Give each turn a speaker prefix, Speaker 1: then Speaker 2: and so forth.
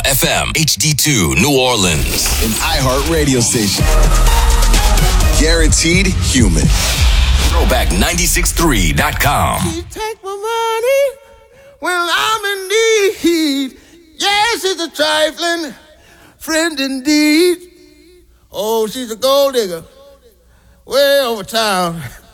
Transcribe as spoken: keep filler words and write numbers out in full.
Speaker 1: F M, H D two, New Orleans.
Speaker 2: An iHeart radio station. Guaranteed human.
Speaker 1: Throwback nine six three dot com.
Speaker 3: She take my money when I'm in need. Yes, she's a trifling friend indeed. Oh, she's a gold digger way over town.